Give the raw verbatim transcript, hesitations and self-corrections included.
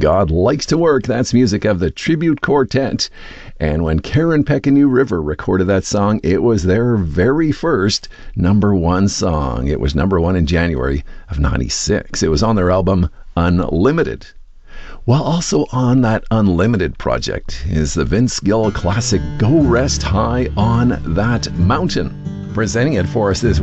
God Likes to Work. That's music of the Tribute Quartet. And when Karen Peck and New River recorded that song, it was their very first number one song. It was number one in January of ninety-six. It was on their album Unlimited. Well, also on that Unlimited project is the Vince Gill classic Go Rest High on That Mountain. Presenting it for us this